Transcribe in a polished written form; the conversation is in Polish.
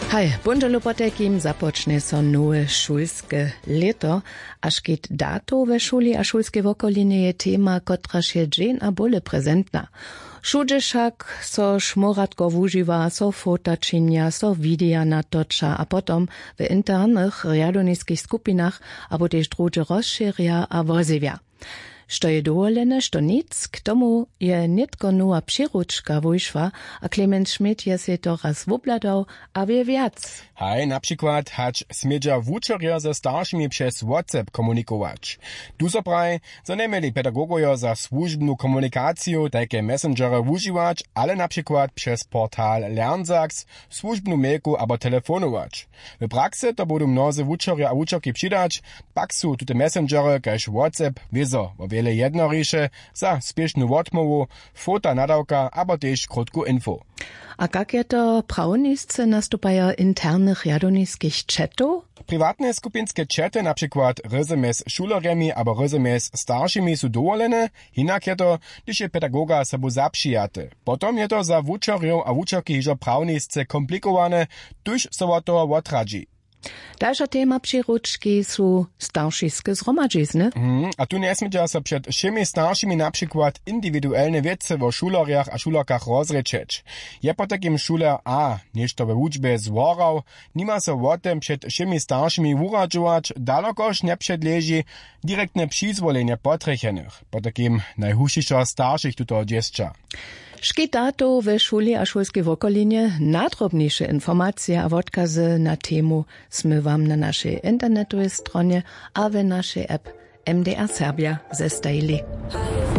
Hej, bundelopotekim započne so nowe šulske leto, až keď dato ve šuli a šulske wokoline je tema, kotraž je dżen a bole prezentna. Všude však so šmoratko wuživa, so fota činja, so videa natoča a potom w internych riadoniskich skupinach abo tež druge rozširja a vozivia. Što je dovolene, što nic, k tomu je nitko nowa přiručka wyšła, a Clement Schmidt je se to raz wobladał, a wie wiac. Haj, na przykład hać smiedza wučerja ze starszymi przez WhatsApp komunikować. Tu so praj, że nie mieli pedagogoja za służbną komunikację takie messengery używać, ale na przykład przez portal LernSachs, służbną mailku abo telefonować. W praksy to będą mnozy wučerja a wučerki przydać, pak su tute messengery kaž WhatsApp wiedzą o wiele jednorisze za spieszną odmowu, fota nadawka abo też krótką info. A jak je to prawnisce nastupają internych jadoniskich chatów? Prywatne skupinske chaty, na przykład ryzymy z szulerami albo ryzymy z starszymi są dowolene, inak je to, gdyż je pedagoga sobą zapřijaty. Potom je to za wučerjów a wučerki hižo prawnisce komplikowane, tuż so to odradzi. Dalsza tema přiručki su starszyske zhromadžizny. A tu nesmieća so przed všemi starszymi na przykład indywidualne wiece o šulerjach a šulerkach rozrečeć. Je po takim šuler a, nešto we wučbie zworał, nima so o tym przed všemi starszymi uradžować, dalokoż nie przedleży direktne przyzwolenie potrechenych. Po takim najhušiszo starszych tuto dziescza. Škitato ve šuli a šulskiej wokolinie nadrobniejsze informacje a odkazy na temu sme wam na naszej internetowej stronie a w naszej app MDR Serbia zestajili.